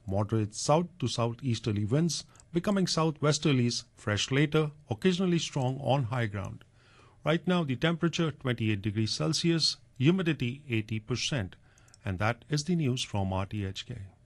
Moderate south to southeasterly winds becoming southwesterlies, fresh later, occasionally strong on high ground. Right now the temperature 28 degrees Celsius, humidity 80%. And that is the news from RTHK.